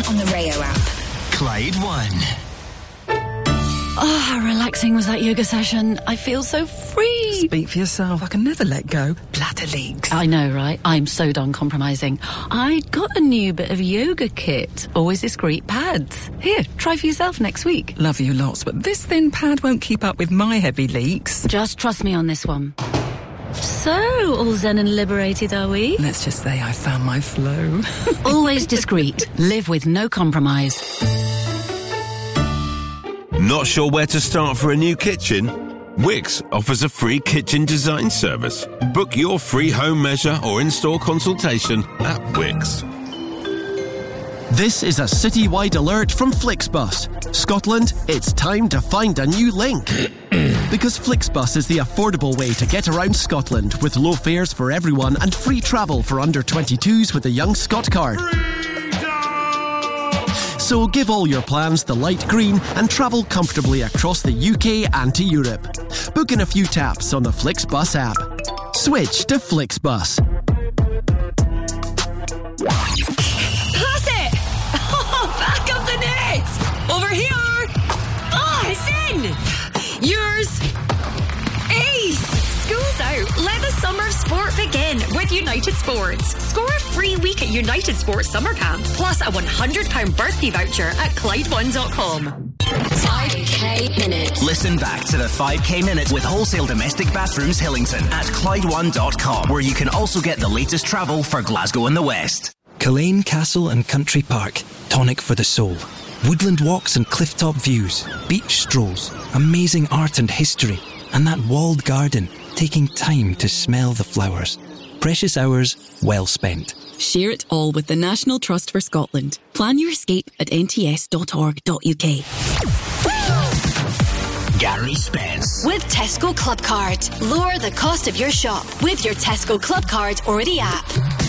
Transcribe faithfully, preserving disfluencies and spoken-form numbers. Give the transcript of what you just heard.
on the Rayo app. Clyde One. Oh, how relaxing was that yoga session. I feel so free. Speak for yourself. I can never let go. Bladder leaks. I know, right? I'm so done compromising. I got a new bit of yoga kit. Always discreet pads. Here, try for yourself next week. Love you lots, but this thin pad won't keep up with my heavy leaks. Just trust me on this one. So, all zen and liberated, are we? Let's just say I found my flow. Always discreet. Live with no compromise. Not sure where to start for a new kitchen? Wickes offers a free kitchen design service. Book your free home measure or in-store consultation at Wickes. This is a citywide alert from Flixbus. Scotland, it's time to find a new link. Because Flixbus is the affordable way to get around Scotland with low fares for everyone and free travel for under twenty-twos with the Young Scot card. So give all your plans the light green and travel comfortably across the U K and to Europe. Book in a few taps on the Flixbus app. Switch to Flixbus. Pass it! Oh, back of the net! Over here! Oh, it's in! Yours! Ace! School's out. Let the summer of sport begin with United Sports. Score a free week at United Sports Summer Camp, plus a one hundred pounds birthday voucher at Clyde one dot com. five K Minute. Listen back to the five K Minute with Wholesale Domestic Bathrooms Hillington at Clyde one dot com, where you can also get the latest travel for Glasgow and the West. Culzean Castle and Country Park, tonic for the soul. Woodland walks and clifftop views, beach strolls, amazing art and history, and that walled garden, taking time to smell the flowers. Precious hours well spent. Share it all with the National Trust for Scotland. Plan your escape at n t s dot org dot u k. Gary Spence. With Tesco Club Card. Lower the cost of your shop with your Tesco Club Card or the app.